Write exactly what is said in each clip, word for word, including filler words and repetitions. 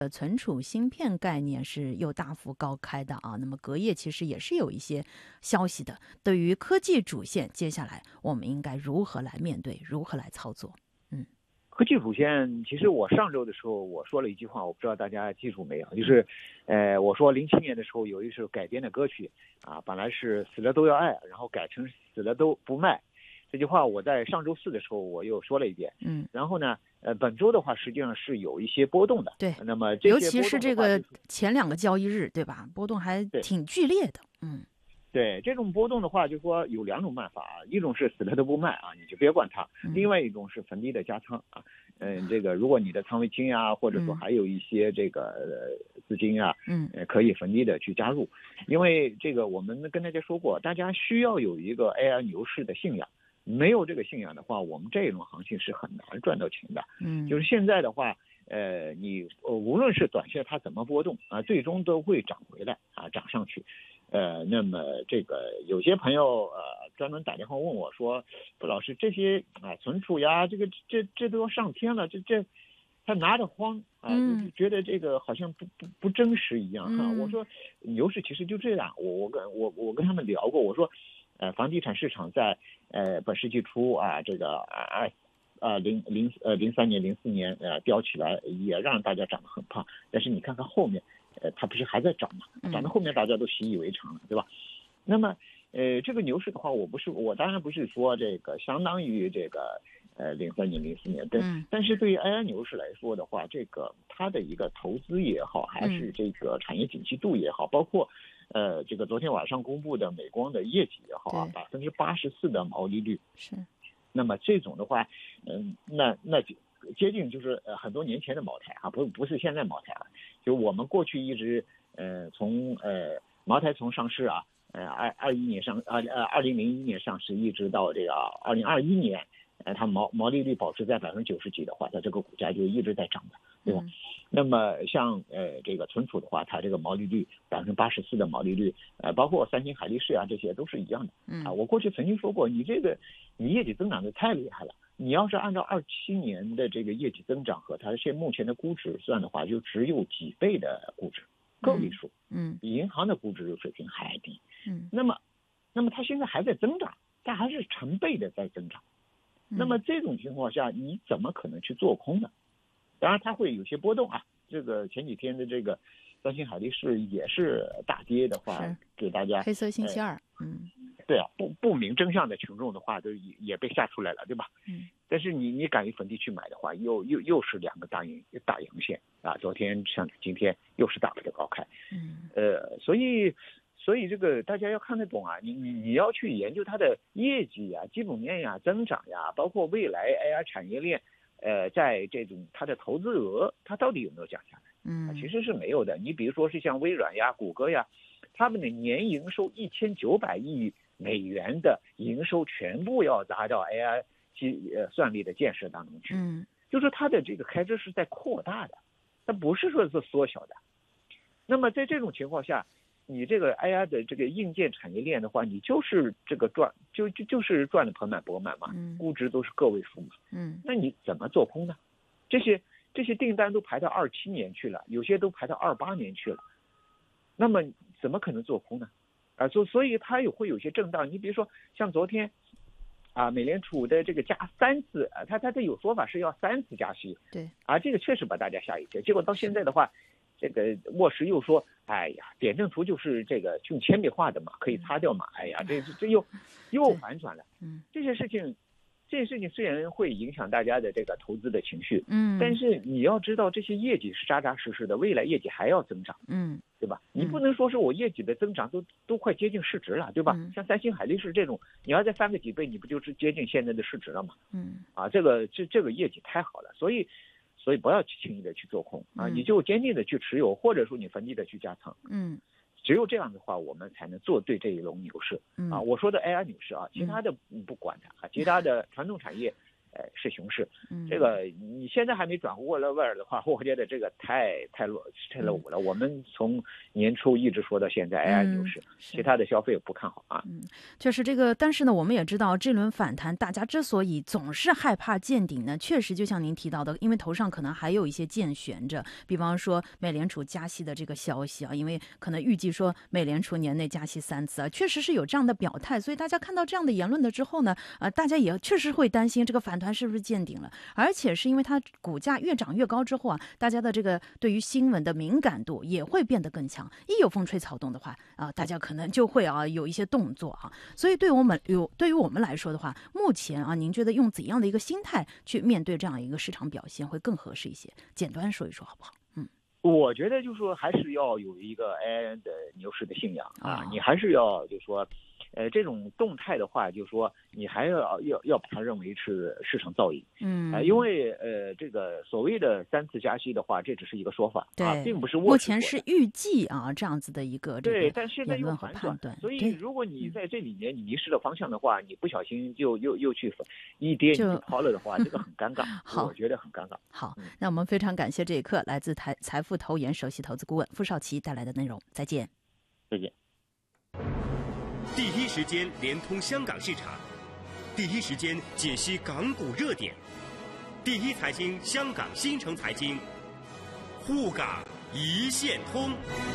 呃，存储芯片概念是又大幅高开的啊。那么隔夜其实也是有一些消息的。对于科技主线，接下来我们应该如何来面对，如何来操作？嗯， 科技主线，其实我上周的时候我说了一句话，我不知道大家记住没有，就是，呃，我说零七年的时候有一首改编的歌曲啊，本来是死了都要爱，然后改成死了都不卖。这句话我在上周四的时候我又说了一遍。 嗯， 然后呢，呃，本周的话实际上是有一些波动的。 对， 那么这些尤其是这个波动的话就是前两个交易日，对吧？波动还对挺剧烈的。嗯， 对，这种波动的话，就说有两种办法啊，一种是死了都不卖啊，你就别管它； 嗯另外一种是逢低的加仓啊。嗯，这个如果你的仓位轻呀，或者说还有一些这个呃资金啊， 嗯呃，可以逢低的去加入，因为这个我们跟大家说过，大家需要有一个 A I 牛市的信仰。没有这个信仰的话，我们这种行情是很难赚到钱的。 嗯， 就是现在的话，呃，你呃无论是短线它怎么波动啊，最终都会涨回来啊，涨上去。呃，那么这个有些朋友呃专门打电话问我说，不老师这些啊存储呀，这个这这都要上天了，这这他拿着慌啊，就觉得这个好像不不不真实一样哈。我说牛市其实就这样，我我跟我我跟他们聊过，我说。呃，房地产市场在呃本世纪初啊，这个二啊零零呃零三年零四年呃飙起来，也让大家涨得很胖。但是你看看后面，呃，它不是还在涨吗？涨到后面大家都习以为常了，对吧？那么呃这个牛市的话，我不是我当然不是说这个相当于这个呃零三年零四年，对，但是对于 A I 牛市来说的话，这个它的一个投资也好，还是这个产业景气度也好，包括。呃，这个昨天晚上公布的美光的业绩也好啊，百分之八十四的毛利率是。 那么这种的话，嗯、呃，那那接近就是呃很多年前的茅台啊，不不是现在茅台啊，就我们过去一直呃从呃茅台从上市啊，呃二二一年上啊呃二零零一年上市，一直到这个二零二一年，呃它毛毛利率保持在百分之九十几的话，它这个股价就一直在涨的，对吧？嗯、那么像呃这个存储的话，它这个毛利率百分之八十四的毛利率，呃包括三星、海力士啊这些都是一样的。嗯啊，我过去曾经说过，你这个你业绩增长的太厉害了。你要是按照二七年的这个业绩增长和它现目前的估值算的话，就只有几倍的估值，个位数， 嗯， 比银行的估值水平还低。 嗯， 那么，那么它现在还在增长，它还是成倍的在增长。那么这种情况下，你怎么可能去做空呢？当然它会有些波动啊。这个前几天的这个三星海力士也是大跌的话，给大家黑色星期二，呃、嗯。 对啊，不不明真相的群众的话，都也也被吓出来了，对吧？ 嗯。 但是你你敢于逢低去买的话，又又又是两个大阳大阳线啊！昨天像今天又是大幅的高开。 嗯。 呃，所以所以这个大家要看得懂啊，你你你要去研究它的业绩呀、基本面呀、增长呀，包括未来 A I 产业链，呃，在这种它的投资额，它到底有没有降下来？ 嗯， 其实是没有的。你比如说是像微软呀、谷歌呀，他们的年营收一千九百亿美元的营收全部要砸到 A I 计呃算力的建设当中去， 嗯， 就是它的这个开支是在扩大的，它不是说是缩小的。那么在这种情况下，你这个 A I 的这个硬件产业链的话，你就是这个赚就就就是赚的盆满钵满嘛， 嗯， 估值都是个位数嘛， 嗯， 那你怎么做空呢？这些这些订单都排到二七年去了，有些都排到二八年去了，那么怎么可能做空呢？啊，所所以它也会有些震荡。你比如说像昨天，啊，美联储的这个加三次，啊，它它这有说法是要三次加息， 对， 啊，这个确实把大家吓一跳。结果到现在的话，这个沃什又说，哎呀，点阵图就是这个用铅笔画的嘛，可以擦掉嘛，哎呀，这这又又反转了。 嗯， 这些事情，这些事情虽然会影响大家的这个投资的情绪， 嗯， 但是你要知道这些业绩是扎扎实实的，未来业绩还要增长， 嗯。 对吧？你不能说是我业绩的增长都都快接近市值了，对吧？ 嗯、 像三星、海力士这种，你要再翻个几倍，你不就是接近现在的市值了吗？ 嗯， 啊，这个这这个业绩太好了，所以所以不要轻易的去做空啊， 嗯、 你就坚定的去持有，或者说你逢低的去加仓。 嗯， 只有这样的话，我们才能做对这一轮牛市。 嗯、 啊，我说的 A I 牛市啊，其他的不管它啊，其他的传统产业。 呃是熊市。 嗯， 这个你现在还没转过来味儿的话，我觉得这个太太落太落伍了。我们从年初一直说到现在，哎呀牛市， 嗯、 其他的消费不看好啊。 嗯，就是这个，但是呢，我们也知道这轮反弹，大家之所以总是害怕见顶呢，确实就像您提到的，因为头上可能还有一些剑悬着，比方说美联储加息的这个消息啊，因为可能预计说美联储年内加息三次啊，确实是有这样的表态，所以大家看到这样的言论了之后呢，呃，大家也确实会担心这个反弹是不是见顶了，而且是因为它股价越涨越高之后啊，大家的这个对于新闻的敏感度也会变得更强，一有风吹草动的话啊，大家可能就会啊有一些动作啊，所以对于我们有对于我们来说的话，目前啊，您觉得用怎样的一个心态去面对这样一个市场表现会更合适一些？简单说一说好不好？嗯， 我觉得就是说还是要有一个安安的牛市的信仰啊， 哦、 你还是要就是说。呃，这种动态的话，就是说你还要要要把它认为是市场造诣， 嗯， 呃，因为呃，这个所谓的三次加息的话，这只是一个说法， 对， 啊，并不是目前是预计啊这样子的一个对，但现在又反判断， 所以如果你在这里面你迷失了方向的话，你不小心就又又去一跌你就抛了的话，这个很尴尬， 好， 我觉得很尴尬。 好，那我们非常感谢这一刻来自财财富投研首席投资顾问傅少奇带来的内容，再见， 再见。 第一时间连通香港市场，第一时间解析港股热点，第一财经香港新城财经，沪港一线通。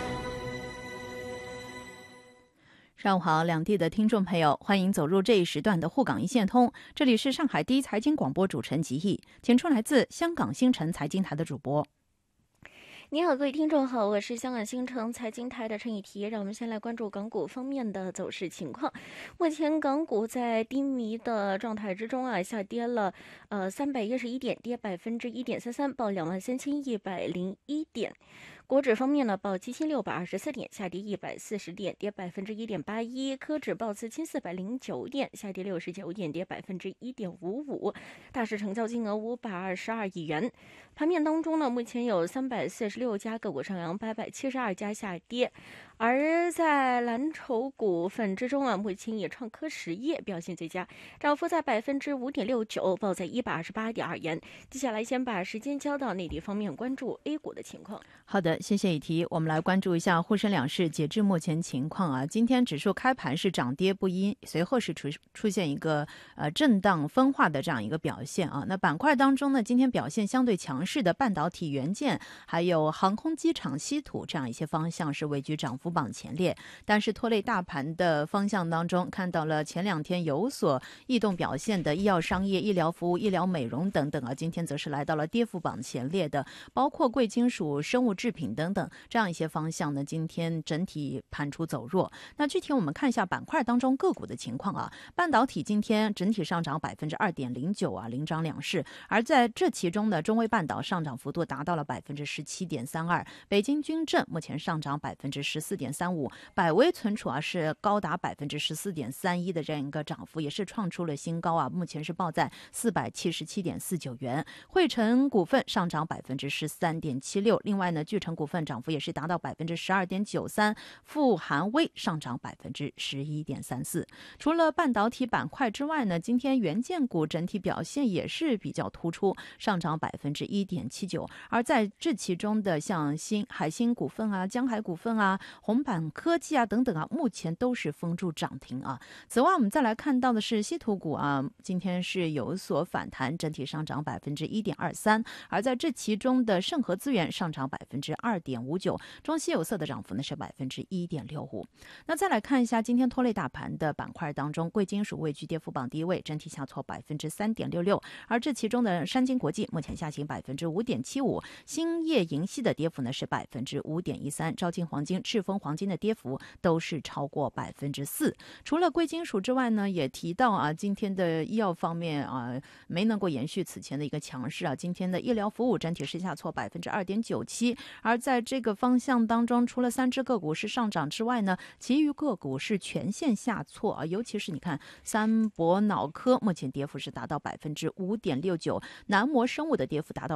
上午好，两地的听众朋友，欢迎走入这一时段的沪港一线通，这里是上海第一财经广播主持人吉毅，请出来自香港新城财经台的主播。 你好，各位听众好，我是香港新城财经台的陈以提。让我们先来关注港股方面的走势情况。目前港股在低迷的状态之中啊，下跌了呃三百一十一点，跌百分之一点三三，报两万三千一百零一点。国指方面呢，报七千六百二十四点，下跌一百四十点，跌百分之一点八一。科指报四千四百零九点，下跌六十九点，跌百分之一点五五。大市成交金额五百二十二亿元。盘面当中呢，目前有三百四十六家个股上扬，八百七十二家下跌。而在蓝筹股份之中啊，目前以创科实业表现最佳，涨幅在百分之五点六九，报在一百二十八点二元。接下来先把时间交到内地方面，关注 A 股的情况。 好的，谢谢以提。我们来关注一下沪深两市截至目前情况啊。今天指数开盘是涨跌不一，随后是出出现一个呃震荡分化的这样一个表现啊。那板块当中呢，今天表现相对强势的半导体、元件，还有航空机场、稀土这样一些方向是位居涨幅榜前列。但是拖累大盘的方向当中，看到了前两天有所异动表现的医药商业、医疗服务、医疗美容等等啊，今天则是来到了跌幅榜前列的，包括贵金属、生物制品等等这样一些方向呢，今天整体盘出走弱。那具体我们看一下板块当中个股的情况啊，半导体今天整体上涨百分之二点零九啊，领涨两市。而在这其中呢，中微半导上涨幅度达到了百分之十七点三二，北京军政目前上涨百分之十四点三五，百威存储啊是高达百分之十四点三一的这样一个涨幅，也是创出了新高啊，目前是报在四百七十七点四九元。汇成股份上涨百分之十三点七六，另外呢，聚成股份涨幅也是达到百分之十二点九三，富含微上涨百分之十一点三四。除了半导体板块之外呢，今天元件股整体表现也是比较突出，上涨百分之一点七九。而在这其中的像新海星股份啊、江海股份啊、红板科技啊等等啊，目前都是封住涨停啊。此外，我们再来看到的是稀土股啊，今天是有所反弹，整体上涨百分之一点二三。而在这其中的盛和资源上涨百分之二点五九，中西有色的涨幅呢是百分之一点六五。那再来看一下今天拖累大盘的板块当中，贵金属位居跌幅榜第一位，整体下挫百分之三点六六。而这其中的山金国际目前下行百分之五点七五，兴业银锡的跌幅呢是百分之五点一三，招金黄金、赤峰黄金的跌幅都是超过百分之四。除了贵金属之外呢，也提到啊，今天的医药方面啊没能够延续此前的一个强势啊，今天的医疗服务整体是下挫百分之二点九七。而在这个方向当中，除了三只个股是上涨之外呢，其余个股是全线下挫啊，尤其是你看三博脑科目前跌幅是达到百分之五点六九，南模生物的跌幅达到百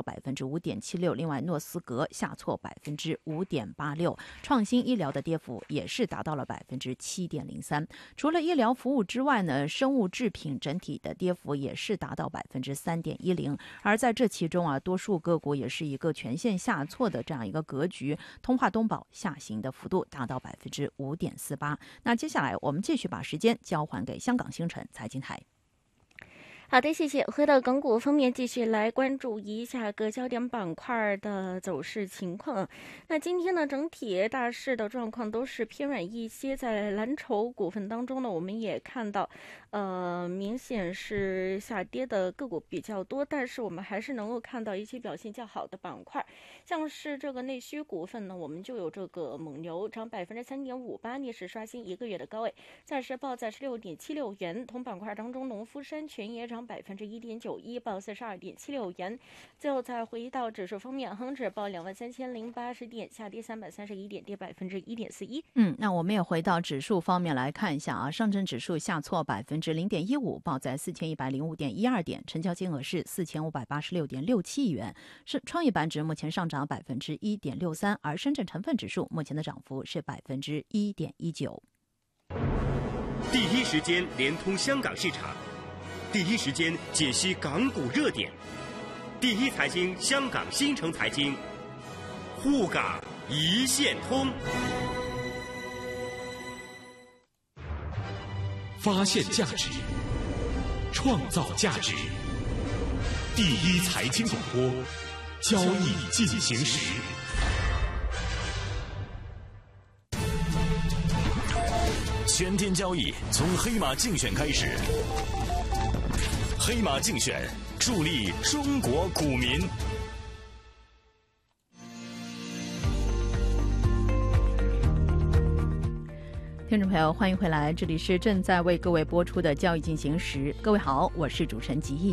百分之五点七六，另外诺斯格下挫百分之五点八六，创新医疗的跌幅也是达到了百分之七点零三。除了医疗服务之外呢，生物制品整体的跌幅也是达到百分之三点一零，而在这其中啊，多数个股也是一个全线下挫的这样一个格局。通化东宝下行的幅度达到百分之五点四八。那接下来我们继续把时间交还给香港星辰财经台。 好的，谢谢。回到港股方面，继续来关注一下各焦点板块的走势情况。那今天呢，整体大势的状况都是偏软一些。在蓝筹股份当中呢，我们也看到，呃，明显是下跌的个股比较多，但是我们还是能够看到一些表现较好的板块，像是这个内需股份呢，我们就有这个蒙牛涨百分之三点五八，逆势刷新一个月的高位，暂时报在十六点七六元。同板块当中，农夫山泉也涨百分之一点九一，报四十二点七六元。最后再回到指数方面，恒指报两万三千零八十点，下跌三百三十一点，跌百分之一点四一。 嗯，那我们也回到指数方面来看一下啊，上证指数下挫百分之零点一五，报在四千一百零五点一二点，成交金额是四千五百八十六点六七亿元。是创业板指目前上涨百分之一点六三，而深圳成分指数目前的涨幅是百分之一点一九。 第一时间连通香港市场，第一时间解析港股热点，第一财经香港新城财经，沪港一线通。 发现价值，创造价值。第一财经广播，交易进行时。 全天交易从黑马竞选开始，黑马竞选助力中国股民。 听众朋友，欢迎回来，这里是正在为各位播出的交易进行时。各位好，我是主持人吉毅。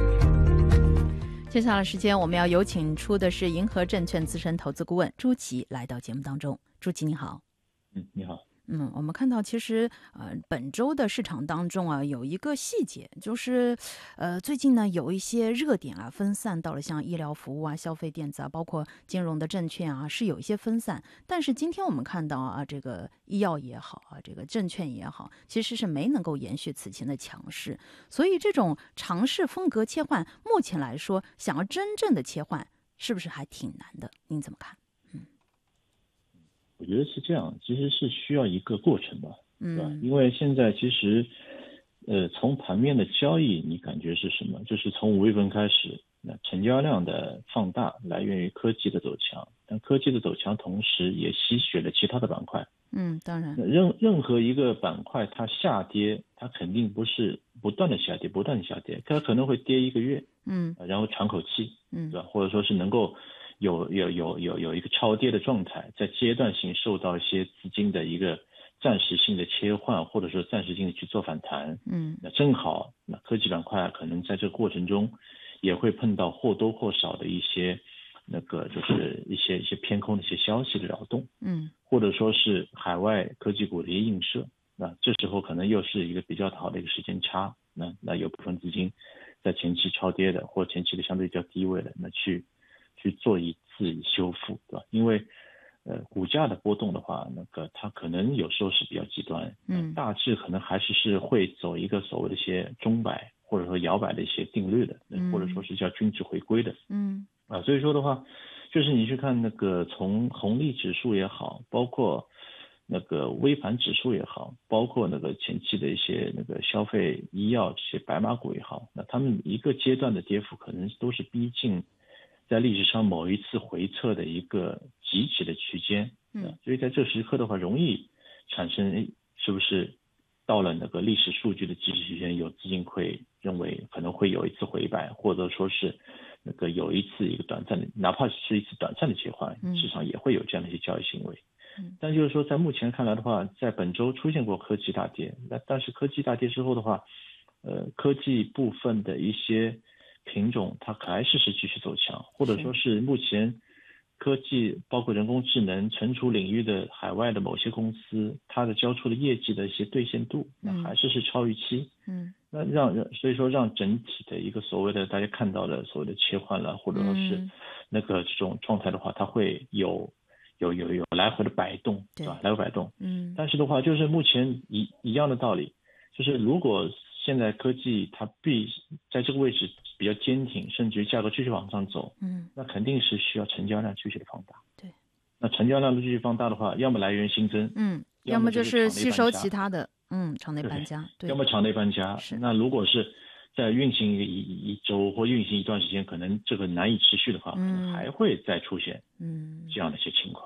接下来时间我们要有请出的是银河证券资深投资顾问朱琦来到节目当中。朱琦你好。 嗯，你好。 嗯，我们看到其实呃本周的市场当中啊，有一个细节，就是呃最近呢有一些热点啊分散到了像医疗服务啊、消费电子啊，包括金融的证券啊，是有一些分散。但是今天我们看到啊，这个医药也好啊，这个证券也好，其实是没能够延续此前的强势。所以这种尝试风格切换，目前来说想要真正的切换，是不是还挺难的？您怎么看？ 我觉得是这样，其实是需要一个过程吧， 嗯， 对吧？因为现在其实，呃，从盘面的交易，你感觉是什么？就是从五月份开始，那成交量的放大来源于科技的走强，但科技的走强同时也吸血了其他的板块。 嗯，当然， 任任何一个板块它下跌，它肯定不是不断的下跌，不断的下跌，它可能会跌一个月， 嗯， 然后喘口气， 嗯， 对吧？或者说是能够。有有有有有一个超跌的状态，在阶段性受到一些资金的一个暂时性的切换，或者说暂时性的去做反弹， 嗯， 那正好，那科技板块可能在这个过程中也会碰到或多或少的一些那个就是一些一些偏空的一些消息的扰动， 嗯， 或者说是海外科技股的一些映射，那这时候可能又是一个比较好的一个时间差，那那有部分资金在前期超跌的或前期的相对比较低位的，那去。去做一次修复，对吧？因为，呃，股价的波动的话，那个它可能有时候是比较极端， 嗯， 大致可能还是是会走一个所谓的一些钟摆或者说摇摆的一些定律的， 嗯， 或者说是叫均值回归的， 嗯， 啊，所以说的话，就是你去看那个从红利指数也好，包括那个微盘指数也好，包括那个前期的一些那个消费、医药这些白马股也好，那他们一个阶段的跌幅可能都是逼近。在历史上某一次回撤的一个极值的区间， 嗯， 所以在这时刻的话，容易产生是不是到了那个历史数据的极值区间，有资金会认为可能会有一次回摆，或者说是那个有一次一个短暂的，哪怕是一次短暂的切换，市场也会有这样的一些交易行为。 嗯， 但就是说，在目前看来的话，在本周出现过科技大跌，那但是科技大跌之后的话，呃，科技部分的一些品种它还是是继续走强，或者说是目前科技包括人工智能存储领域的海外的某些公司，它的交出的业绩的一些兑现度，那还是是超预期。 嗯， 那让所以说让整体的一个所谓的大家看到的所谓的切换了，或者说是那个这种状态的话，它会有有有有来回的摆动，对吧？来回摆动。 嗯， 但是的话，就是目前一一样的道理，就是如果现在科技它必在这个位置比较坚挺，甚至于价格继续往上走， 嗯， 那肯定是需要成交量继续的放大。 对， 那成交量的继续放大的话，要么来源新增， 嗯， 要么就是吸收其他的，嗯，场内对搬家，对， 要么场内搬家。 是。 那如果是在运行一一周或运行一段时间，可能这个难以持续的话， 嗯、 可能还会再出现嗯这样的一些情况。